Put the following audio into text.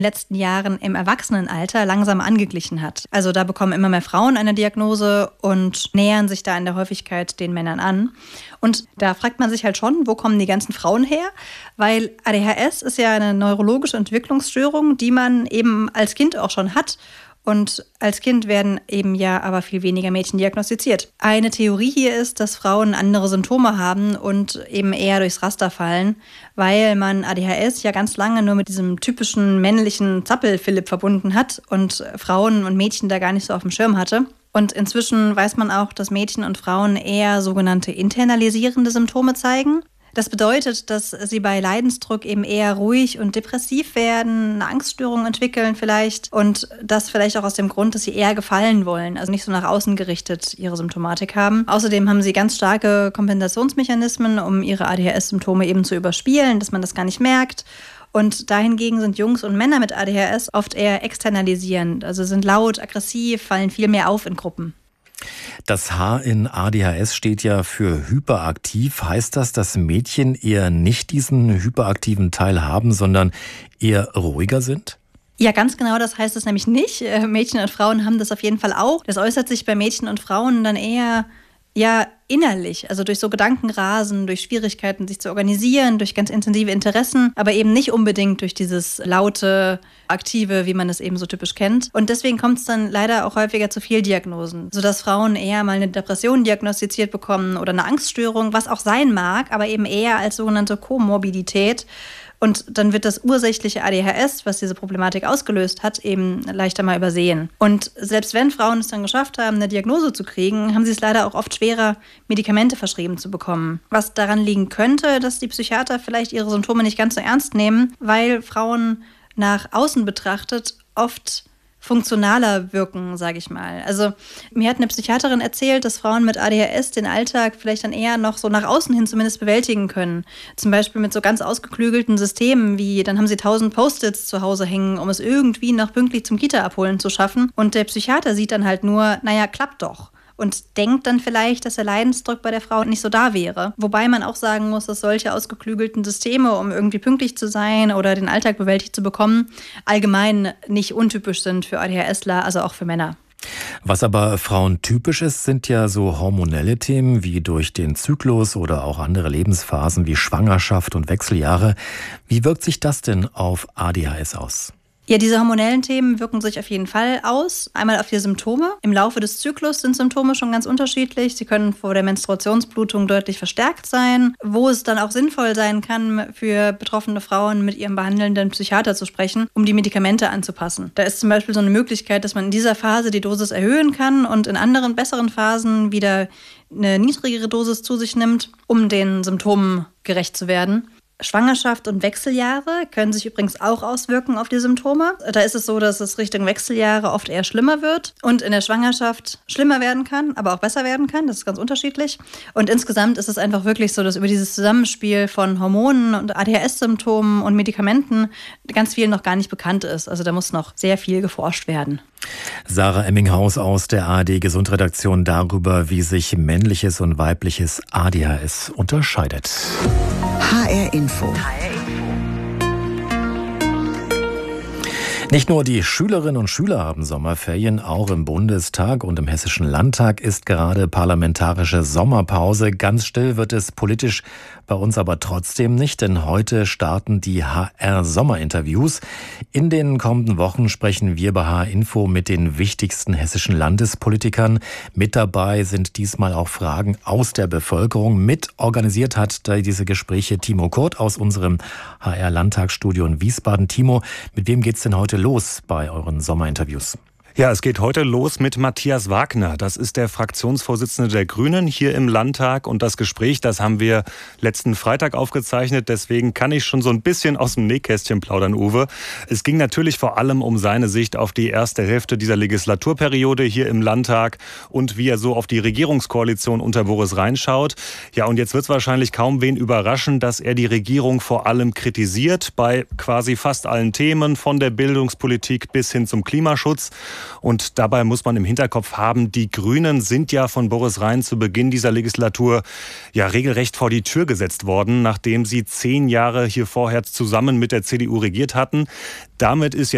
letzten Jahren im Erwachsenenalter langsam angeglichen hat. Also da bekommen immer mehr Frauen eine Diagnose und nähern sich da in der Häufigkeit den Männern an. Und da fragt man sich halt schon, wo kommen die ganzen Frauen her? Weil ADHS ist ja eine neurologische Entwicklungsstörung, die man eben als Kind auch schon hat. Und als Kind werden eben ja aber viel weniger Mädchen diagnostiziert. Eine Theorie hier ist, dass Frauen andere Symptome haben und eben eher durchs Raster fallen, weil man ADHS ja ganz lange nur mit diesem typischen männlichen Zappel-Philipp verbunden hat und Frauen und Mädchen da gar nicht so auf dem Schirm hatte. Und inzwischen weiß man auch, dass Mädchen und Frauen eher sogenannte internalisierende Symptome zeigen. Das bedeutet, dass sie bei Leidensdruck eben eher ruhig und depressiv werden, eine Angststörung entwickeln vielleicht und das vielleicht auch aus dem Grund, dass sie eher gefallen wollen, also nicht so nach außen gerichtet ihre Symptomatik haben. Außerdem haben sie ganz starke Kompensationsmechanismen, um ihre ADHS-Symptome eben zu überspielen, dass man das gar nicht merkt. Und dahingegen sind Jungs und Männer mit ADHS oft eher externalisierend, also sind laut, aggressiv, fallen viel mehr auf in Gruppen. Das H in ADHS steht ja für hyperaktiv. Heißt das, dass Mädchen eher nicht diesen hyperaktiven Teil haben, sondern eher ruhiger sind? Ja, ganz genau, das heißt es nämlich nicht. Mädchen und Frauen haben das auf jeden Fall auch. Das äußert sich bei Mädchen und Frauen dann eher innerlich, also durch so Gedankenrasen, durch Schwierigkeiten, sich zu organisieren, durch ganz intensive Interessen, aber eben nicht unbedingt durch dieses laute, aktive, wie man es eben so typisch kennt. Und deswegen kommt es dann leider auch häufiger zu Fehldiagnosen, sodass Frauen eher mal eine Depression diagnostiziert bekommen oder eine Angststörung, was auch sein mag, aber eben eher als sogenannte Komorbidität. Und dann wird das ursächliche ADHS, was diese Problematik ausgelöst hat, eben leichter mal übersehen. Und selbst wenn Frauen es dann geschafft haben, eine Diagnose zu kriegen, haben sie es leider auch oft schwerer, Medikamente verschrieben zu bekommen. Was daran liegen könnte, dass die Psychiater vielleicht ihre Symptome nicht ganz so ernst nehmen, weil Frauen nach außen betrachtet oft funktionaler wirken, sage ich mal. Also mir hat eine Psychiaterin erzählt, dass Frauen mit ADHS den Alltag vielleicht dann eher noch so nach außen hin zumindest bewältigen können. Zum Beispiel mit so ganz ausgeklügelten Systemen wie, dann haben sie 1000 Post-its zu Hause hängen, um es irgendwie noch pünktlich zum Kita-Abholen zu schaffen. Und der Psychiater sieht dann halt nur, naja, klappt doch. Und denkt dann vielleicht, dass der Leidensdruck bei der Frau nicht so da wäre. Wobei man auch sagen muss, dass solche ausgeklügelten Systeme, um irgendwie pünktlich zu sein oder den Alltag bewältigt zu bekommen, allgemein nicht untypisch sind für ADHSler, also auch für Männer. Was aber Frauen typisch ist, sind ja so hormonelle Themen wie durch den Zyklus oder auch andere Lebensphasen wie Schwangerschaft und Wechseljahre. Wie wirkt sich das denn auf ADHS aus? Ja, diese hormonellen Themen wirken sich auf jeden Fall aus. Einmal auf die Symptome. Im Laufe des Zyklus sind Symptome schon ganz unterschiedlich. Sie können vor der Menstruationsblutung deutlich verstärkt sein, wo es dann auch sinnvoll sein kann, für betroffene Frauen mit ihrem behandelnden Psychiater zu sprechen, um die Medikamente anzupassen. Da ist zum Beispiel so eine Möglichkeit, dass man in dieser Phase die Dosis erhöhen kann und in anderen, besseren Phasen wieder eine niedrigere Dosis zu sich nimmt, um den Symptomen gerecht zu werden. Schwangerschaft und Wechseljahre können sich übrigens auch auswirken auf die Symptome. Da ist es so, dass es Richtung Wechseljahre oft eher schlimmer wird und in der Schwangerschaft schlimmer werden kann, aber auch besser werden kann. Das ist ganz unterschiedlich. Und insgesamt ist es einfach wirklich so, dass über dieses Zusammenspiel von Hormonen und ADHS-Symptomen und Medikamenten ganz viel noch gar nicht bekannt ist. Also da muss noch sehr viel geforscht werden. Sarah Emminghaus aus der ARD-Gesundredaktion darüber, wie sich männliches und weibliches ADHS unterscheidet. HR Info. Nicht nur die Schülerinnen und Schüler haben Sommerferien, auch im Bundestag und im Hessischen Landtag ist gerade parlamentarische Sommerpause. Ganz still wird es politisch bei uns aber trotzdem nicht, denn heute starten die HR-Sommerinterviews. In den kommenden Wochen sprechen wir bei HR Info mit den wichtigsten hessischen Landespolitikern. Mit dabei sind diesmal auch Fragen aus der Bevölkerung. Mit organisiert hat diese Gespräche Timo Kurt aus unserem HR-Landtagsstudio in Wiesbaden. Timo, mit wem geht's denn heute los bei euren Sommerinterviews? Ja, es geht heute los mit Matthias Wagner. Das ist der Fraktionsvorsitzende der Grünen hier im Landtag. Und das Gespräch, das haben wir letzten Freitag aufgezeichnet. Deswegen kann ich schon so ein bisschen aus dem Nähkästchen plaudern, Uwe. Es ging natürlich vor allem um seine Sicht auf die erste Hälfte dieser Legislaturperiode hier im Landtag und wie er so auf die Regierungskoalition unter Boris Rhein schaut. Ja, und jetzt wird es wahrscheinlich kaum wen überraschen, dass er die Regierung vor allem kritisiert bei quasi fast allen Themen, von der Bildungspolitik bis hin zum Klimaschutz. Und dabei muss man im Hinterkopf haben, die Grünen sind ja von Boris Rhein zu Beginn dieser Legislatur ja regelrecht vor die Tür gesetzt worden, nachdem sie 10 Jahre hier vorher zusammen mit der CDU regiert hatten. Damit ist jetzt